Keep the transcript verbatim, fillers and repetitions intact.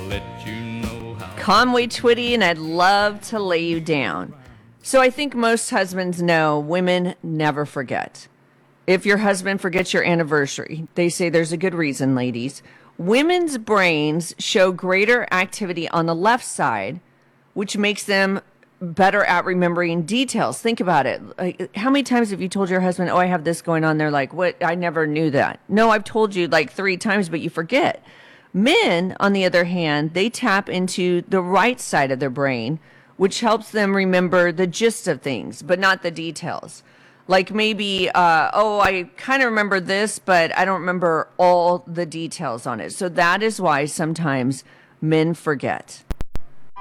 let you know how. Conway Twitty, and I'd love to lay you down. So I think most husbands know women never forget. If your husband forgets your anniversary, they say there's a good reason, ladies. Women's brains show greater activity on the left side, which makes them better at remembering details. Think about it. Like, how many times have you told your husband, oh, I have this going on? They're like, what? I never knew that. No, I've told you like three times, but you forget. Men, on the other hand, they tap into the right side of their brain, which helps them remember the gist of things, but not the details. Like maybe, uh, oh, I kind of remember this, but I don't remember all the details on it. So that is why sometimes men forget.